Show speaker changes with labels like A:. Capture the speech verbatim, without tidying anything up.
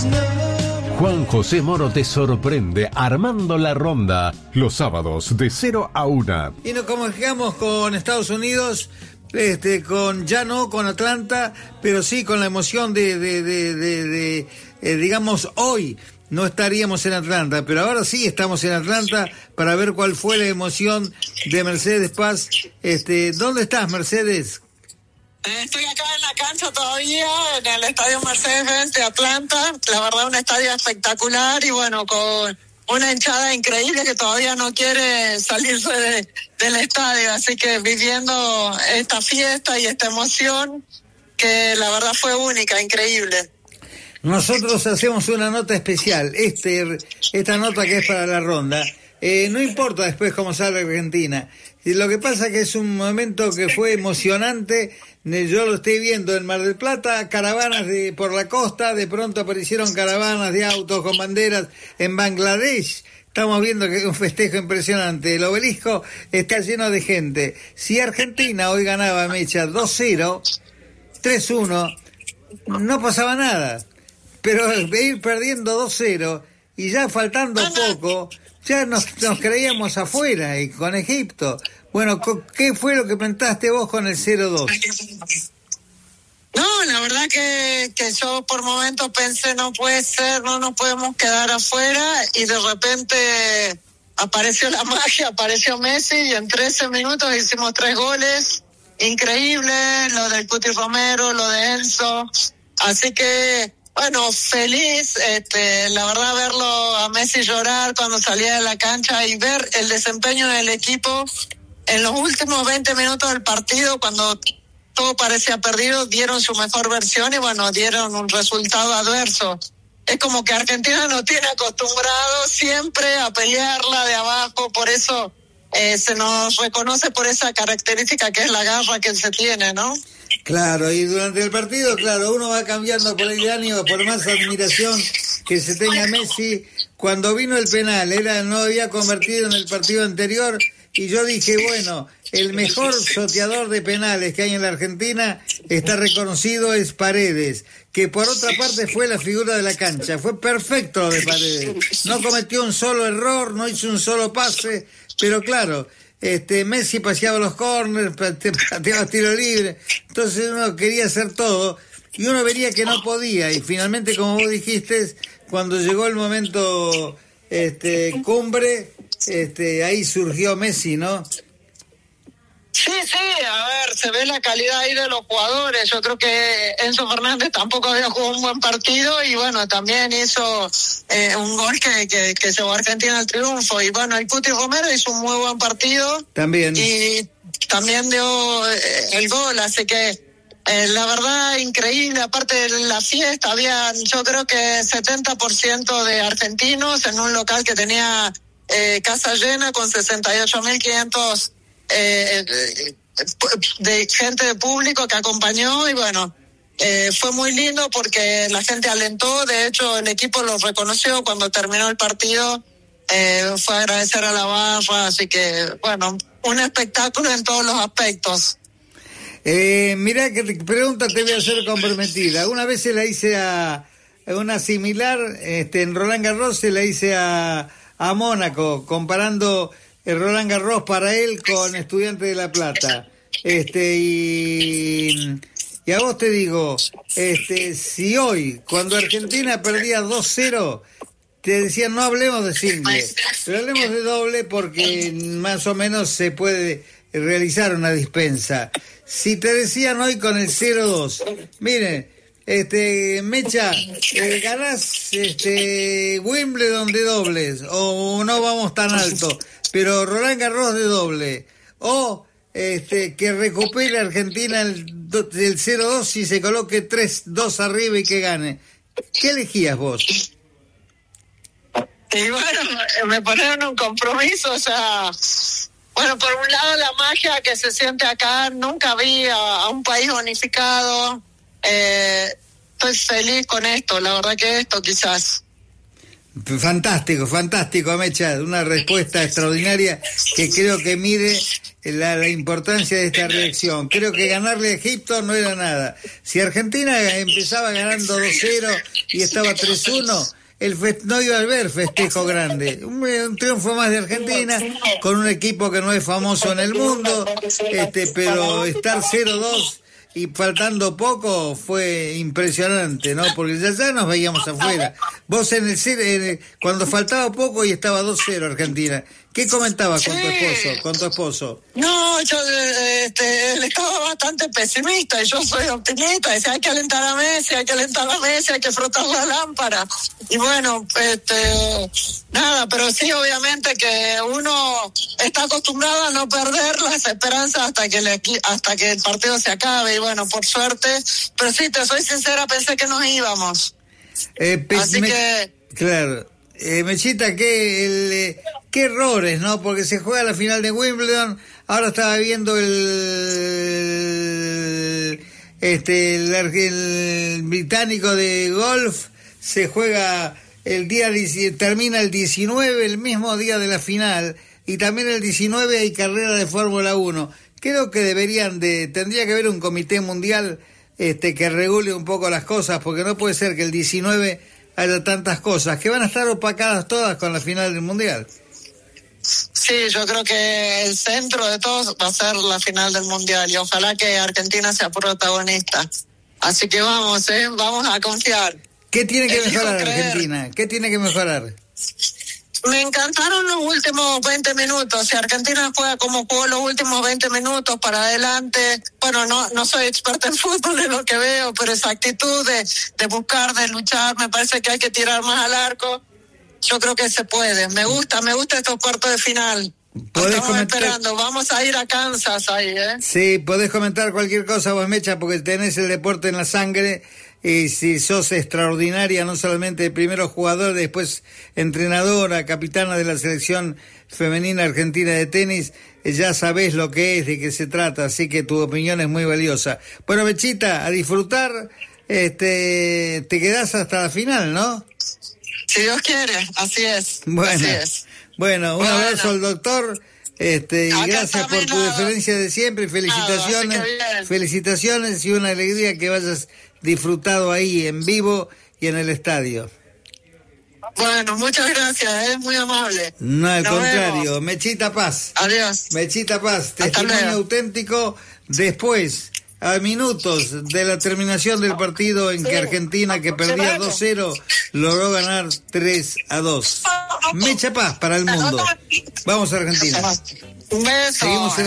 A: Juan José Moro te sorprende armando la ronda los sábados de cero a una.
B: Y nos comunicamos con Estados Unidos, este, con ya no con Atlanta, pero sí con la emoción de, de, de, de, de eh, digamos, hoy no estaríamos en Atlanta, pero ahora sí estamos en Atlanta para ver cuál fue la emoción de Mercedes Paz. Este, ¿dónde estás, Mercedes?
C: Estoy acá en la cancha todavía, en el estadio Mercedes-Benz de Atlanta. La verdad, un estadio espectacular y bueno, con una hinchada increíble que todavía no quiere salirse de, del estadio. Así que viviendo esta fiesta y esta emoción que la verdad fue única, increíble.
B: Nosotros hacemos una nota especial, este, esta nota que es para la ronda. Eh, no importa después cómo sale Argentina. Lo que pasa que es un momento que fue emocionante. Yo lo estoy viendo en Mar del Plata, caravanas de por la costa, de pronto aparecieron caravanas de autos con banderas en Bangladesh. Estamos viendo que es un festejo impresionante. El obelisco está lleno de gente. Si Argentina hoy ganaba, Mecha, dos cero, tres uno, no pasaba nada. Pero de ir perdiendo dos cero y ya faltando poco, ya nos, nos creíamos afuera y con Egipto. Bueno, ¿qué fue lo que plantaste vos con el cero dos?
C: No, la verdad que, que yo por momentos pensé, no puede ser, no nos podemos quedar afuera, y de repente apareció la magia, apareció Messi, y en trece minutos hicimos tres goles, increíble, lo del Cuti Romero, lo de Enzo, así que, bueno, feliz, este, la verdad verlo a Messi llorar cuando salía de la cancha y ver el desempeño del equipo en los últimos veinte minutos del partido, cuando todo parecía perdido, dieron su mejor versión y bueno, dieron un resultado adverso. Es como que Argentina nos tiene acostumbrado siempre a pelearla de abajo, por eso eh, se nos reconoce por esa característica que es la garra que se tiene, ¿no?
B: Claro, y durante el partido, claro, uno va cambiando por el ánimo, por más admiración que se tenga Messi. Cuando vino el penal, era no había convertido en el partido anterior, y yo dije, bueno, el mejor soteador de penales que hay en la Argentina está reconocido, es Paredes, que por otra parte fue la figura de la cancha. Fue perfecto lo de Paredes, no cometió un solo error, no hizo un solo pase, pero claro, este Messi paseaba los córneres, pateaba tiro libre, entonces uno quería hacer todo y uno vería que no podía, y finalmente, como vos dijiste, cuando llegó el momento este cumbre, este ahí surgió Messi, ¿no?
C: Sí, sí, a ver, se ve la calidad ahí de los jugadores. Yo creo que Enzo Fernández tampoco había jugado un buen partido y bueno, también hizo eh, un gol que, que, que llevó a Argentina al triunfo. Y bueno, el Cuti Romero hizo un muy buen partido.
B: También.
C: Y también dio eh, el gol, así que eh, la verdad increíble. Aparte de la fiesta, había yo creo que setenta por ciento de argentinos en un local que tenía eh, casa llena con sesenta y ocho mil quinientos Eh, de gente de público que acompañó y bueno, eh, fue muy lindo porque la gente alentó. De hecho, el equipo lo reconoció cuando terminó el partido, eh, fue a agradecer a la barra, así que bueno, un espectáculo en todos los aspectos.
B: Eh, mirá que te, pregunta te voy a hacer comprometida. Una vez se la hice a, a una similar, este, en Roland Garros se la hice a, a Mónaco, comparando el Roland Garros para él con Estudiantes de La Plata. Este, y, y a vos te digo, este, si hoy, cuando Argentina perdía dos cero, te decían no hablemos de single, pero hablemos de doble porque más o menos se puede realizar una dispensa. Si te decían hoy con el cero dos, miren, este, Mecha, eh, ganás este, Wimbledon de dobles, o no vamos tan alto, pero Roland Garros de doble, o este que recupere Argentina el, el cero dos y se coloque tres dos arriba y que gane. ¿Qué elegías vos?
C: Y bueno, me ponieron un compromiso, o sea, bueno, por un lado la magia que se siente acá, nunca vi a, a un país unificado, eh, estoy feliz con esto, la verdad que esto quizás.
B: Fantástico, fantástico, Mecha, una respuesta extraordinaria que creo que mide la, la importancia de esta reacción. Creo que ganarle a Egipto no era nada. Si Argentina empezaba ganando dos cero y estaba tres uno, el fe- no iba a haber festejo grande. Un, un triunfo más de Argentina con un equipo que no es famoso en el mundo, este, pero estar cero dos y faltando poco fue impresionante, ¿no? Porque ya, ya nos veíamos afuera. Vos en el, en el cuando faltaba poco y estaba dos cero Argentina, ¿qué comentabas con tu esposo? Con tu esposo?
C: No, yo este, él estaba bastante pesimista y yo soy optimista. Decía, hay que alentar a Messi, hay que alentar a Messi, hay que frotar la lámpara. Y bueno, este, nada, pero sí, obviamente que uno está acostumbrado a no perder las esperanzas hasta que le, hasta que el partido se acabe. Y bueno, por suerte, pero sí, te soy sincera, pensé que nos íbamos.
B: Eh, pe-
C: Así
B: me,
C: que...
B: Claro. Eh, Mechita, ¿qué, el, eh, qué errores, ¿no? Porque se juega la final de Wimbledon. Ahora estaba viendo el este el, el británico de golf. Se juega el día, termina el diecinueve, el mismo día de la final. Y también el diecinueve hay carrera de Fórmula uno. Creo que deberían de, tendría que haber un comité mundial este que regule un poco las cosas, porque no puede ser que el diecinueve haya tantas cosas que van a estar opacadas todas con la final del mundial.
C: Sí, yo creo que el centro de todo va a ser la final del mundial y ojalá que Argentina sea protagonista. Así que vamos, ¿eh? Vamos a confiar.
B: ¿Qué tiene que
C: Elijo
B: mejorar
C: creer.
B: Argentina? ¿Qué tiene que mejorar?
C: Me encantaron los últimos veinte minutos. Si Argentina juega como jugó los últimos veinte minutos para adelante, bueno, no no soy experta en fútbol, es lo que veo, pero esa actitud de, de buscar, de luchar, me parece que hay que tirar más al arco. Yo creo que se puede. Me gusta, me gusta estos cuartos de final.
B: ¿Podés
C: Estamos
B: comentar?
C: esperando. Vamos a ir a Kansas ahí, ¿eh?
B: Sí, podés comentar cualquier cosa vos, Mecha, porque tenés el deporte en la sangre. Y si sos extraordinaria, no solamente primero jugador, después entrenadora, capitana de la selección femenina argentina de tenis, ya sabés lo que es, de qué se trata, así que tu opinión es muy valiosa. Bueno, Mechita, a disfrutar, este, te quedás hasta la final, ¿no?
C: Si Dios quiere, así es.
B: Bueno,
C: así es.
B: Bueno, un
C: Bueno.
B: abrazo al doctor. Este, y
C: Acá
B: gracias por tu
C: también,
B: deferencia de siempre, felicitaciones,
C: así que bien.
B: felicitaciones y una alegría que vayas disfrutado ahí en vivo y en el estadio.
C: Bueno, muchas gracias, es muy amable.
B: No, al
C: Nos
B: contrario,
C: vemos.
B: Mechita Paz.
C: Adiós.
B: Mechita Paz,
C: Hasta
B: testimonio
C: luego.
B: auténtico después, a minutos de la terminación del partido en que Argentina, que perdía dos cero, logró ganar tres a dos. Mecha Paz para el mundo. Vamos a Argentina.
C: Un beso.
B: Seguimos en